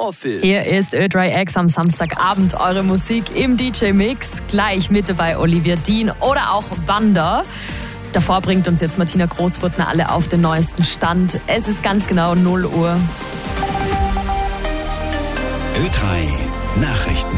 Homeoffice. Hier ist Ö3X am Samstagabend, eure Musik im DJ-Mix. Gleich mit dabei Olivia Dean oder auch Wanda. Davor bringt uns jetzt Martina Großfurtner alle auf den neuesten Stand. Es ist ganz genau 0 Uhr. Ö3 Nachrichten.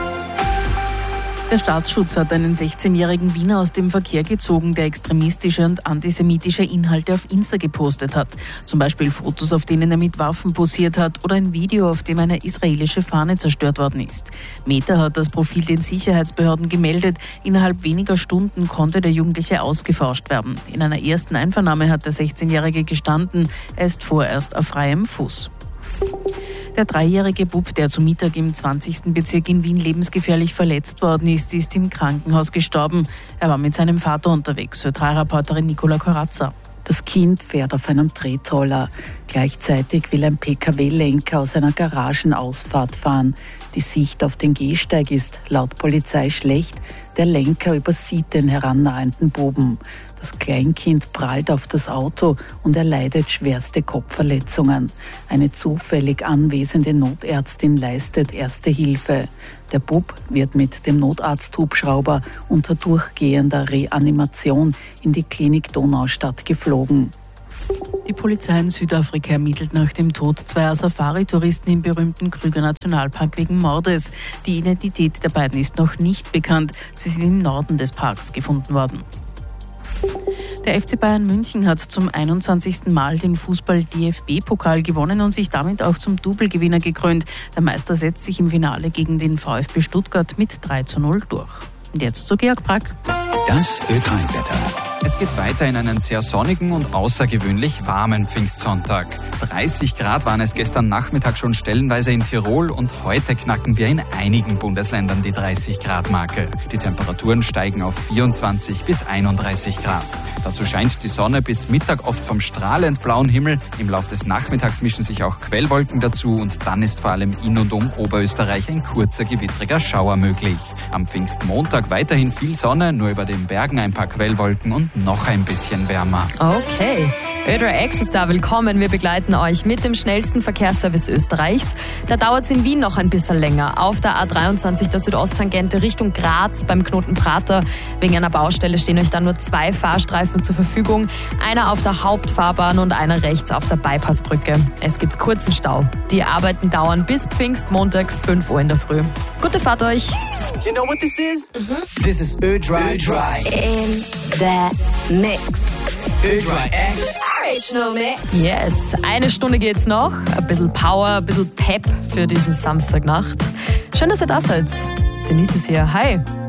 Der Staatsschutz hat einen 16-jährigen Wiener aus dem Verkehr gezogen, der extremistische und antisemitische Inhalte auf Insta gepostet hat. Zum Beispiel Fotos, auf denen er mit Waffen posiert hat, oder ein Video, auf dem eine israelische Fahne zerstört worden ist. Meta hat das Profil den Sicherheitsbehörden gemeldet. Innerhalb weniger Stunden konnte der Jugendliche ausgeforscht werden. In einer ersten Einvernahme hat der 16-Jährige gestanden, er ist vorerst auf freiem Fuß. Der 3-jährige Bub, der zu Mittag im 20. Bezirk in Wien lebensgefährlich verletzt worden ist im Krankenhaus gestorben. Er war mit seinem Vater unterwegs, Ö3-Reporterin Nicola Corazza. Das Kind fährt auf einem Drehtroller. Gleichzeitig will ein Pkw-Lenker aus einer Garagenausfahrt fahren. Die Sicht auf den Gehsteig ist laut Polizei schlecht. Der Lenker übersieht den herannahenden Buben. Das Kleinkind prallt auf das Auto und erleidet schwerste Kopfverletzungen. Eine zufällig anwesende Notärztin leistet erste Hilfe. Der Bub wird mit dem Notarzthubschrauber unter durchgehender Reanimation in die Klinik Donaustadt geflogen. Die Polizei in Südafrika ermittelt nach dem Tod zweier Safari-Touristen im berühmten Krüger-Nationalpark wegen Mordes. Die Identität der beiden ist noch nicht bekannt. Sie sind im Norden des Parks gefunden worden. Der FC Bayern München hat zum 21. Mal den Fußball-DFB-Pokal gewonnen und sich damit auch zum Double-Gewinner gekrönt. Der Meister setzt sich im Finale gegen den VfB Stuttgart mit 3:0 durch. Und jetzt zu Georg Brack. Das Ö3-Wetter. Es geht weiter in einen sehr sonnigen und außergewöhnlich warmen Pfingstsonntag. 30 Grad waren es gestern Nachmittag schon stellenweise in Tirol und heute knacken wir in einigen Bundesländern die 30-Grad-Marke. Die Temperaturen steigen auf 24 bis 31 Grad. Dazu scheint die Sonne bis Mittag oft vom strahlend blauen Himmel. Im Lauf des Nachmittags mischen sich auch Quellwolken dazu und dann ist vor allem in und um Oberösterreich ein kurzer gewittriger Schauer möglich. Am Pfingstmontag weiterhin viel Sonne, nur über den Bergen ein paar Quellwolken und noch ein bisschen wärmer. Okay, Ö3X ist da, willkommen. Wir begleiten euch mit dem schnellsten Verkehrsservice Österreichs. Da dauert es in Wien noch ein bisschen länger. Auf der A23 der Südosttangente Richtung Graz beim Knoten Prater. Wegen einer Baustelle stehen euch dann nur 2 Fahrstreifen zur Verfügung. Einer auf der Hauptfahrbahn und einer rechts auf der Bypassbrücke. Es gibt kurzen Stau. Die Arbeiten dauern bis Pfingstmontag 5 Uhr in der Früh. Gute Fahrt euch! You know what this is? This is Ö3. In the mix. Ö3X. Original mix. Yes, 1 Stunde geht's noch. Ein bisschen Power, ein bisschen Pep für diesen Samstagnacht. Schön, dass ihr da seid. Denise ist hier. Hi.